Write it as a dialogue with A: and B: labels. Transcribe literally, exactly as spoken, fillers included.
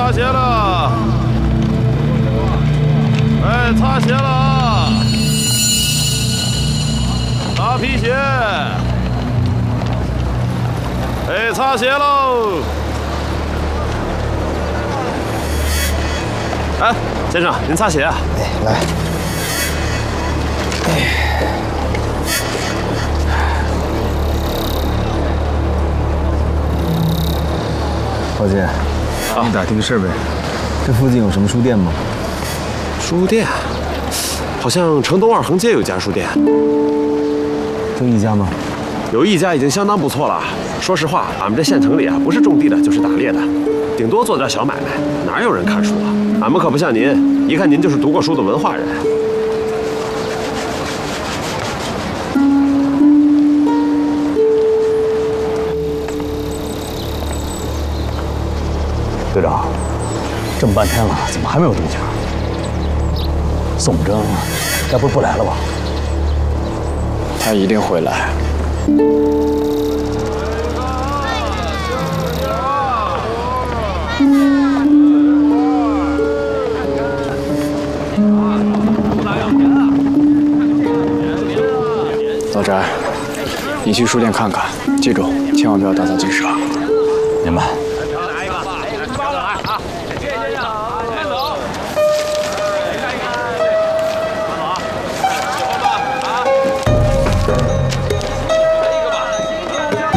A: 擦鞋了！哎，擦鞋了！擦皮鞋！哎，擦鞋喽！哎，先生，您擦鞋啊？
B: 哎，来。哎。 老姐，
A: 啊，
B: 你打听个事儿呗？这附近有什么书店吗？
A: 书店，好像城东二横街有家书店。
B: 就一家吗？
A: 有一家已经相当不错了。说实话，俺们这县城里啊，不是种地的，就是打猎的，顶多做点小买卖，哪有人看书啊？俺们可不像您，一看您就是读过书的文化人。
C: 队长，这么半天了，怎么还没有动静？宋木征该不是不来了吧？
D: 他一定会来。老翟，你去书店看看，记住，千万不要打草惊蛇。
C: 明白。
E: 谢谢啊！